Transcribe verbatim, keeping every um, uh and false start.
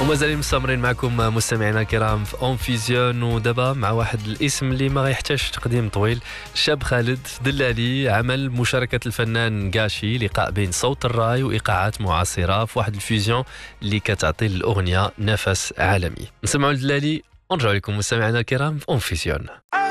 ومازال مستمرين معكم مستمعينا الكرام في اون فيزيون، ودابا مع واحد الاسم اللي ما غيحتاجش تقديم طويل. الشاب خالد دلالي عمل مشاركة الفنان قاشي، لقاء بين صوت الراي وايقاعات معاصرة في واحد الفيزيون اللي كتعطي الاغنية نفس عالمي. نسمعوا الدلالي ونرجعوا لكم مستمعينا الكرام في اون فيزيون.